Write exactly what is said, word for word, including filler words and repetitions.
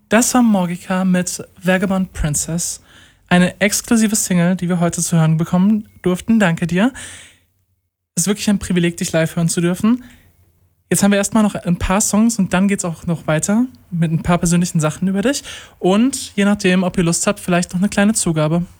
Das war Morgica mit Vagabond Princess. Eine exklusive Single, die wir heute zu hören bekommen durften. Danke dir. Es ist wirklich ein Privileg, dich live hören zu dürfen. Jetzt haben wir erstmal noch ein paar Songs und dann geht's auch noch weiter mit ein paar persönlichen Sachen über dich. Und je nachdem, ob ihr Lust habt, vielleicht noch eine kleine Zugabe.